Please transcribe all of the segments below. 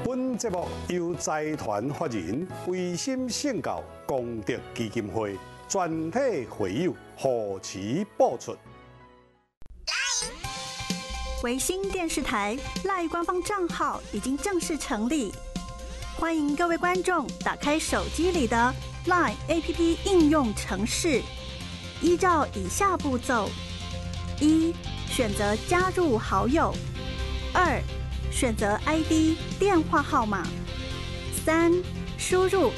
本节目由财团法人维新圣教功德基金会全体会友护持播出。 维新电视台赖官方账号已经正式成立，欢迎各位观众打开手机里的 LINE APP 应用程式，依照以下步骤：1. 选择加入好友；2. 选择 ID 电话号码；3. 输入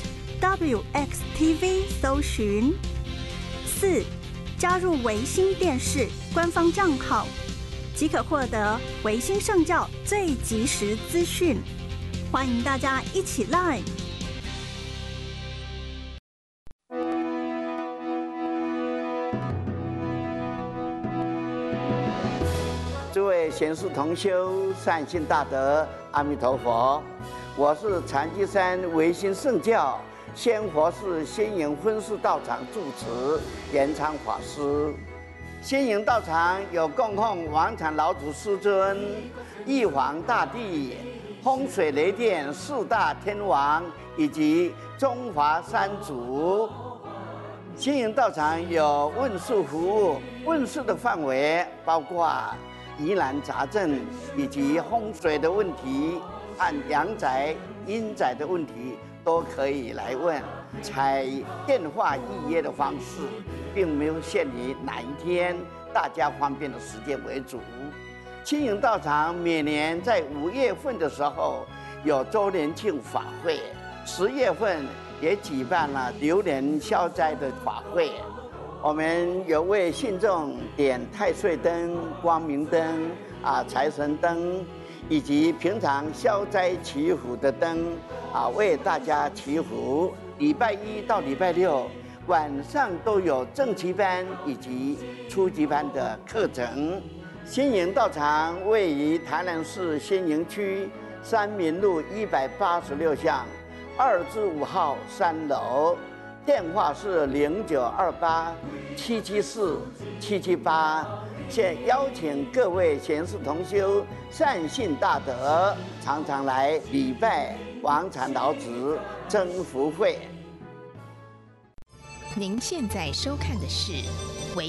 @WXTV 搜寻；4. 加入维新电视官方账号，即可获得维新圣教最及时资讯。欢迎大家一起来！ 诸位贤士同修、善信大德，阿弥陀佛！我是禅机山维新圣教仙佛寺仙营分寺道场住持延昌法师。仙营道场有供奉王禅老祖师尊、玉皇大帝、风水雷电四大天王以及中华三祖。仙营道场有问事服务，问事的范围包括疑难杂症以及风水的问题和阳宅、阴宅的问题都可以来问，采电话预约的方式，并没有限于哪一天，大家方便的时间为主。青营道场每年在5月份的时候有周年庆法会，10月份也举办了流年消灾的法会。我们有为信众点太岁灯、光明灯、财神灯，以及平常消灾祈福的灯，为大家祈福。礼拜1到礼拜6晚上都有正期班以及初级班的课程。仙营道场位于台南市仙营区三民路186巷2至5号3楼。电话是0928774778。现邀请各位贤士同修、善信大德，常常来礼拜王禅老子增福会。 您现在收看的是